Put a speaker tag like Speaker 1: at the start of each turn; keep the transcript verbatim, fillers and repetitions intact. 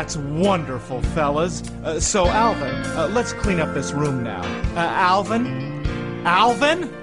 Speaker 1: That's wonderful, fellas. Uh, so, Alvin, uh, let's clean up this room now. Uh, Alvin? Alvin?